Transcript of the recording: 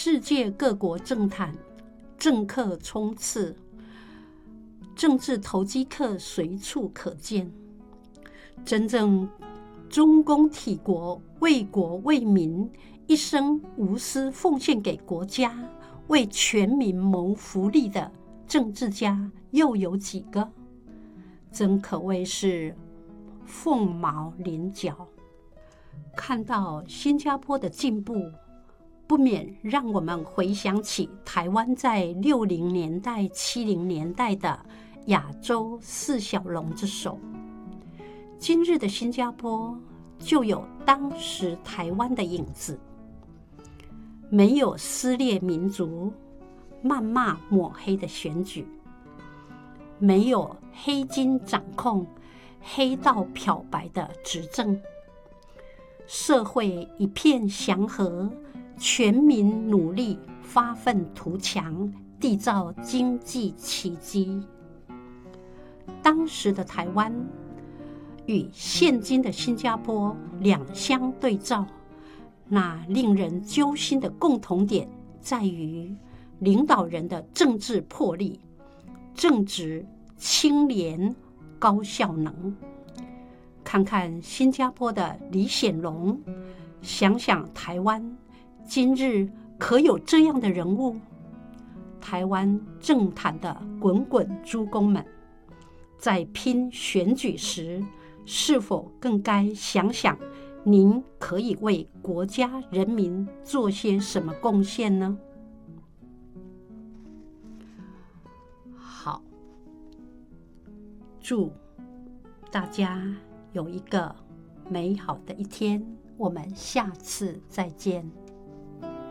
世界各国政坛政客冲刺，政治投机客随处可见。真正忠公体国、为国为民，一生无私奉献给国家，为全民谋福利的政治家又有几个？真可谓是凤毛麟角。看到新加坡的进步，不免让我们回想起台湾在60年代、70年代的亚洲四小龙之首。今日的新加坡就有当时台湾的影子，没有撕裂民族、谩骂抹黑的选举，没有黑金掌控、黑道漂白的执政，社会一片祥和，全民努力发愤图强，缔造经济奇迹。当时的台湾与现今的新加坡两相对照，那令人揪心的共同点在于领导人的政治魄力、正直、清廉、高效能。看看新加坡的李显龙，想想台湾，今日可有这样的人物？台湾政坛的滚滚诸公们，在拼选举时，是否更该想想您可以为国家人民做些什么贡献呢？好，祝大家有一个美好的一天，我们下次再见。